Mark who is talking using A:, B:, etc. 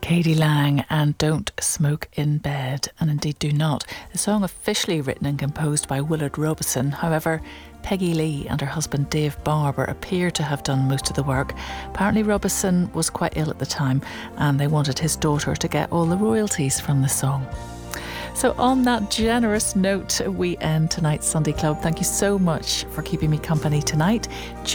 A: Katie Lang and Don't Smoke in Bed, and indeed do not. The song officially written and composed by Willard Robison. However, Peggy Lee and her husband Dave Barber appear to have done most of the work. Apparently Robison was quite ill at the time and they wanted his daughter to get all the royalties from the song. So on that generous note, we end tonight's Sunday Club. Thank you so much for keeping me company tonight.